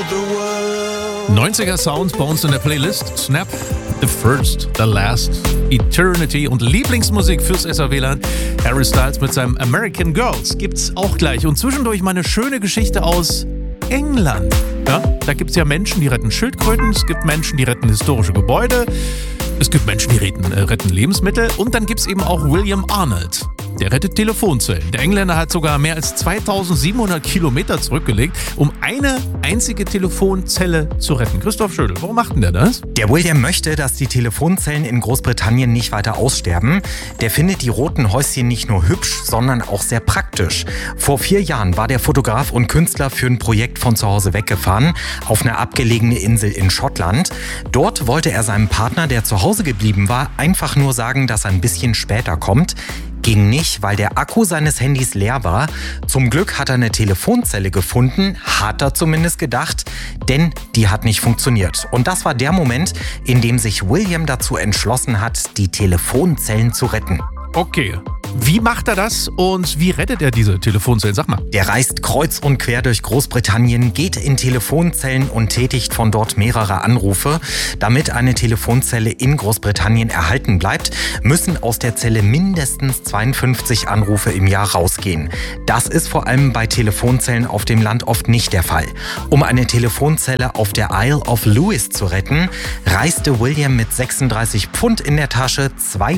90er Sound bei uns in der Playlist. Snap, The First, The Last, Eternity und Lieblingsmusik fürs SRWland. Harry Styles mit seinem American Girls gibt's auch gleich. Und zwischendurch mal eine schöne Geschichte aus England. Ja, da gibt's ja Menschen, die retten Schildkröten, es gibt Menschen, die retten historische Gebäude, es gibt Menschen, die retten Lebensmittel und dann gibt's eben auch William Arnold. Der rettet Telefonzellen. Der Engländer hat sogar mehr als 2700 Kilometer zurückgelegt, um eine einzige Telefonzelle zu retten. Christoph Schödel, warum macht denn der das? Der William möchte, dass die Telefonzellen in Großbritannien nicht weiter aussterben. Der findet die roten Häuschen nicht nur hübsch, sondern auch sehr praktisch. Vor 4 Jahren war der Fotograf und Künstler für ein Projekt von zu Hause weggefahren, auf eine abgelegene Insel in Schottland. Dort wollte er seinem Partner, der zu Hause geblieben war, einfach nur sagen, dass er ein bisschen später kommt. Ging nicht, weil der Akku seines Handys leer war. Zum Glück hat er eine Telefonzelle gefunden, hat er zumindest gedacht, denn die hat nicht funktioniert. Und das war der Moment, in dem sich William dazu entschlossen hat, die Telefonzellen zu retten. Okay. Wie macht er das und wie rettet er diese Telefonzellen? Sag mal. Der reist kreuz und quer durch Großbritannien, geht in Telefonzellen und tätigt von dort mehrere Anrufe. Damit eine Telefonzelle in Großbritannien erhalten bleibt, müssen aus der Zelle mindestens 52 Anrufe im Jahr rausgehen. Das ist vor allem bei Telefonzellen auf dem Land oft nicht der Fall. Um eine Telefonzelle auf der Isle of Lewis zu retten, reiste William mit 36 Pfund in der Tasche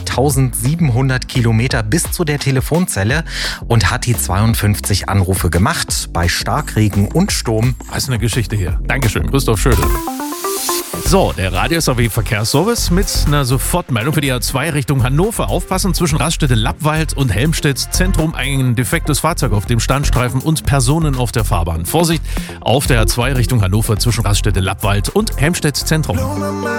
2700 Kilometer bis zu der Telefonzelle und hat die 52 Anrufe gemacht bei Starkregen und Sturm. Das ist eine Geschichte hier. Dankeschön, Christoph Schödel. So, der Radio-SAW-Verkehrsservice mit einer Sofortmeldung für die A2 Richtung Hannover. Aufpassen, zwischen Raststätte-Lappwald und Helmstedt-Zentrum ein defektes Fahrzeug auf dem Standstreifen und Personen auf der Fahrbahn. Vorsicht auf der A2 Richtung Hannover zwischen Raststätte-Lappwald und Helmstedt-Zentrum.